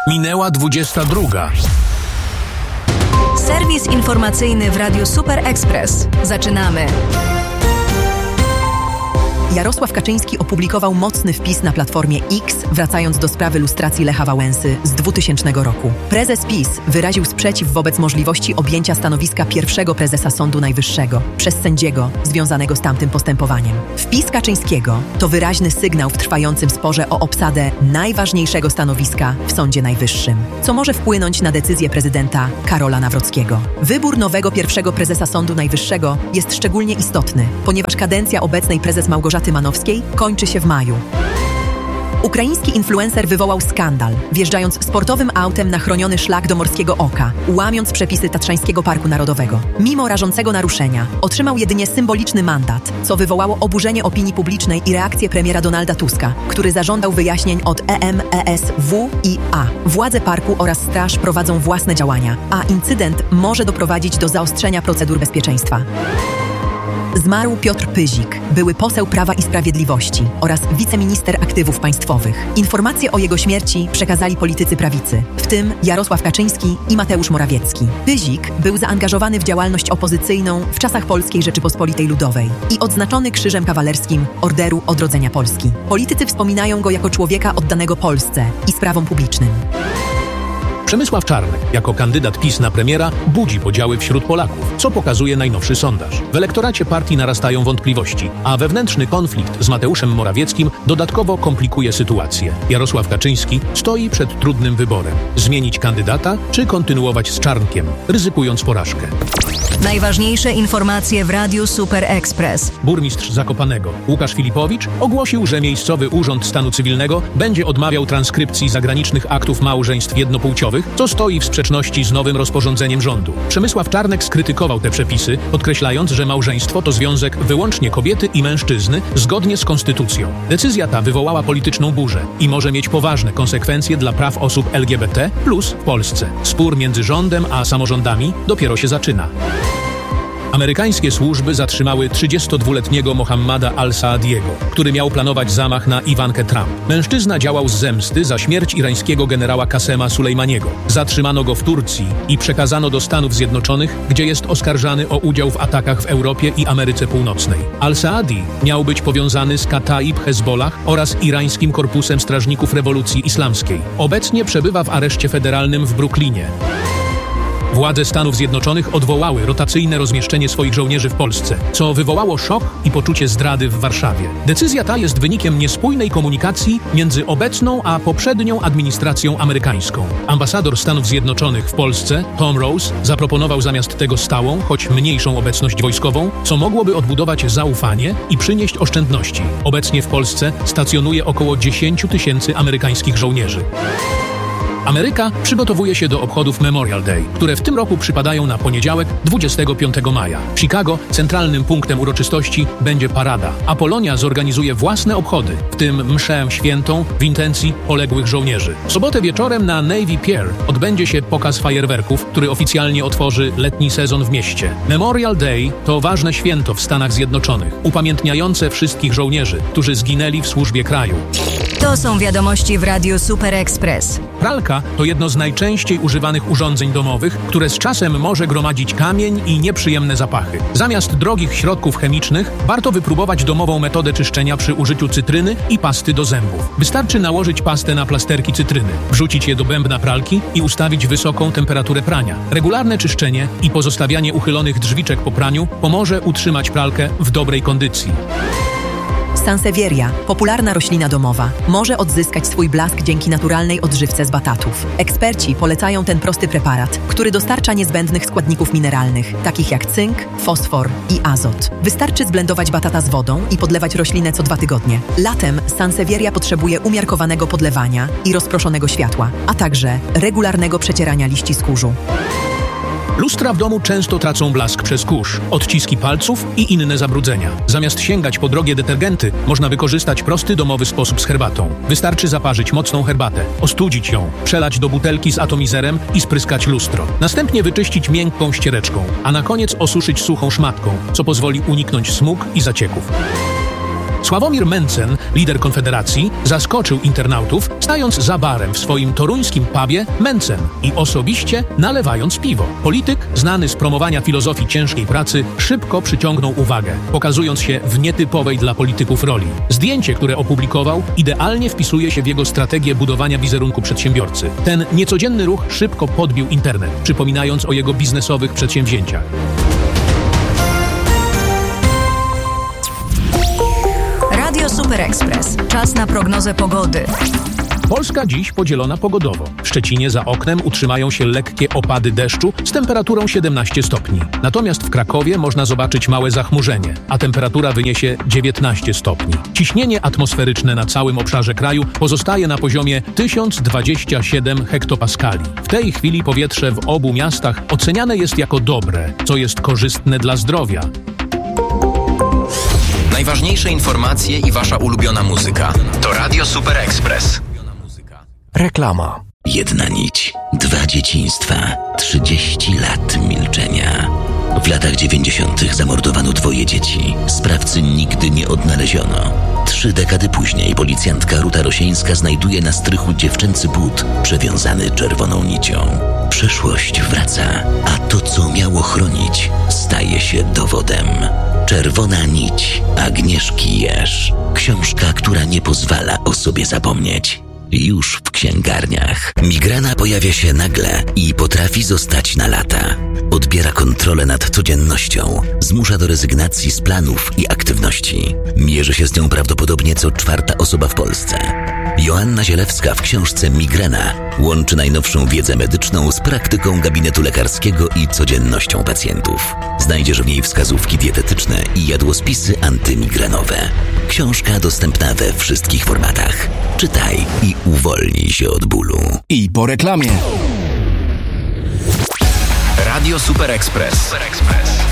Minęła 22. Serwis informacyjny w Radiu Super Express. Zaczynamy. Jarosław Kaczyński opublikował mocny wpis na Platformie X, wracając do sprawy lustracji Lecha Wałęsy z 2000 roku. Prezes PiS wyraził sprzeciw wobec możliwości objęcia stanowiska pierwszego prezesa Sądu Najwyższego przez sędziego związanego z tamtym postępowaniem. Wpis Kaczyńskiego to wyraźny sygnał w trwającym sporze o obsadę najważniejszego stanowiska w Sądzie Najwyższym, co może wpłynąć na decyzję prezydenta Karola Nawrockiego. Wybór nowego pierwszego prezesa Sądu Najwyższego jest szczególnie istotny, ponieważ kadencja obecnej prezes Małgorzaty Manowskiej kończy się w maju. Ukraiński influencer wywołał skandal, wjeżdżając sportowym autem na chroniony szlak do Morskiego Oka, łamiąc przepisy Tatrzańskiego Parku Narodowego. Mimo rażącego naruszenia, otrzymał jedynie symboliczny mandat, co wywołało oburzenie opinii publicznej i reakcję premiera Donalda Tuska, który zażądał wyjaśnień od EMESWiA. Władze parku oraz straż prowadzą własne działania, a incydent może doprowadzić do zaostrzenia procedur bezpieczeństwa. Zmarł Piotr Pyzik, były poseł Prawa i Sprawiedliwości oraz wiceminister aktywów państwowych. Informacje o jego śmierci przekazali politycy prawicy, w tym Jarosław Kaczyński i Mateusz Morawiecki. Pyzik był zaangażowany w działalność opozycyjną w czasach Polskiej Rzeczypospolitej Ludowej i odznaczony Krzyżem Kawalerskim Orderu Odrodzenia Polski. Politycy wspominają go jako człowieka oddanego Polsce i sprawom publicznym. Przemysław Czarnek jako kandydat PiS na premiera budzi podziały wśród Polaków, co pokazuje najnowszy sondaż. W elektoracie partii narastają wątpliwości, a wewnętrzny konflikt z Mateuszem Morawieckim dodatkowo komplikuje sytuację. Jarosław Kaczyński stoi przed trudnym wyborem. Zmienić kandydata, czy kontynuować z Czarnkiem, ryzykując porażkę. Najważniejsze informacje w Radiu Super Express. Burmistrz Zakopanego Łukasz Filipowicz ogłosił, że miejscowy Urząd Stanu Cywilnego będzie odmawiał transkrypcji zagranicznych aktów małżeństw jednopłciowych, co stoi w sprzeczności z nowym rozporządzeniem rządu. Przemysław Czarnek skrytykował te przepisy, podkreślając, że małżeństwo to związek wyłącznie kobiety i mężczyzny zgodnie z konstytucją. Decyzja ta wywołała polityczną burzę i może mieć poważne konsekwencje dla praw osób LGBT+ w Polsce. Spór między rządem a samorządami dopiero się zaczyna. Amerykańskie służby zatrzymały 32-letniego Mohammada al-Saadiego, który miał planować zamach na Iwankę Trump. Mężczyzna działał z zemsty za śmierć irańskiego generała Kasema Sulejmaniego. Zatrzymano go w Turcji i przekazano do Stanów Zjednoczonych, gdzie jest oskarżany o udział w atakach w Europie i Ameryce Północnej. Al-Saadi miał być powiązany z Kataib Hezbollah oraz irańskim korpusem strażników rewolucji islamskiej. Obecnie przebywa w areszcie federalnym w Brooklynie. Władze Stanów Zjednoczonych odwołały rotacyjne rozmieszczenie swoich żołnierzy w Polsce, co wywołało szok i poczucie zdrady w Warszawie. Decyzja ta jest wynikiem niespójnej komunikacji między obecną a poprzednią administracją amerykańską. Ambasador Stanów Zjednoczonych w Polsce, Tom Rose, zaproponował zamiast tego stałą, choć mniejszą obecność wojskową, co mogłoby odbudować zaufanie i przynieść oszczędności. Obecnie w Polsce stacjonuje około 10 000 amerykańskich żołnierzy. Ameryka przygotowuje się do obchodów Memorial Day, które w tym roku przypadają na poniedziałek 25 maja. W Chicago centralnym punktem uroczystości będzie parada, a Polonia zorganizuje własne obchody, w tym mszę świętą w intencji poległych żołnierzy. W sobotę wieczorem na Navy Pier odbędzie się pokaz fajerwerków, który oficjalnie otworzy letni sezon w mieście. Memorial Day to ważne święto w Stanach Zjednoczonych, upamiętniające wszystkich żołnierzy, którzy zginęli w służbie kraju. To są wiadomości w Radiu Super Express. Pralka to jedno z najczęściej używanych urządzeń domowych, które z czasem może gromadzić kamień i nieprzyjemne zapachy. Zamiast drogich środków chemicznych warto wypróbować domową metodę czyszczenia przy użyciu cytryny i pasty do zębów. Wystarczy nałożyć pastę na plasterki cytryny, wrzucić je do bębna pralki i ustawić wysoką temperaturę prania. Regularne czyszczenie i pozostawianie uchylonych drzwiczek po praniu pomoże utrzymać pralkę w dobrej kondycji. Sansevieria, popularna roślina domowa, może odzyskać swój blask dzięki naturalnej odżywce z batatów. Eksperci polecają ten prosty preparat, który dostarcza niezbędnych składników mineralnych, takich jak cynk, fosfor i azot. Wystarczy zblendować batata z wodą i podlewać roślinę co 2 tygodnie. Latem Sansevieria potrzebuje umiarkowanego podlewania i rozproszonego światła, a także regularnego przecierania liści z kurzu. Lustra w domu często tracą blask przez kurz, odciski palców i inne zabrudzenia. Zamiast sięgać po drogie detergenty, można wykorzystać prosty domowy sposób z herbatą. Wystarczy zaparzyć mocną herbatę, ostudzić ją, przelać do butelki z atomizerem i spryskać lustro. Następnie wyczyścić miękką ściereczką, a na koniec osuszyć suchą szmatką, co pozwoli uniknąć smug i zacieków. Sławomir Mencen, lider Konfederacji, zaskoczył internautów, stając za barem w swoim toruńskim pubie Mencen i osobiście nalewając piwo. Polityk, znany z promowania filozofii ciężkiej pracy, szybko przyciągnął uwagę, pokazując się w nietypowej dla polityków roli. Zdjęcie, które opublikował, idealnie wpisuje się w jego strategię budowania wizerunku przedsiębiorcy. Ten niecodzienny ruch szybko podbił internet, przypominając o jego biznesowych przedsięwzięciach. Radio Super Express. Czas na prognozę pogody. Polska dziś podzielona pogodowo. W Szczecinie za oknem utrzymają się lekkie opady deszczu z temperaturą 17 stopni. Natomiast w Krakowie można zobaczyć małe zachmurzenie, a temperatura wyniesie 19 stopni. Ciśnienie atmosferyczne na całym obszarze kraju pozostaje na poziomie 1027 hektopaskali. W tej chwili powietrze w obu miastach oceniane jest jako dobre, co jest korzystne dla zdrowia. Najważniejsze informacje i wasza ulubiona muzyka to Radio Super Express. Reklama. Jedna nić, 2 dzieciństwa, 30 lat milczenia. W latach 90. zamordowano 2 dzieci. Sprawcy nigdy nie odnaleziono. 3 dekady później policjantka Ruta Rosieńska znajduje na strychu dziewczęcy but przewiązany czerwoną nicią. Przeszłość wraca, a to, co miało chronić, staje się dowodem. Czerwona nić Agnieszki Jerz. Książka, która nie pozwala o sobie zapomnieć. Już w księgarniach. Migrena pojawia się nagle i potrafi zostać na lata. Odbiera kontrolę nad codziennością. Zmusza do rezygnacji z planów i aktywności. Mierzy się z nią prawdopodobnie co 4. osoba w Polsce. Joanna Zielewska w książce Migrena łączy najnowszą wiedzę medyczną z praktyką gabinetu lekarskiego i codziennością pacjentów. Znajdziesz w niej wskazówki dietetyczne i jadłospisy antymigrenowe. Książka dostępna we wszystkich formatach. Czytaj i uwolnij się od bólu. I po reklamie. Radio Super Express.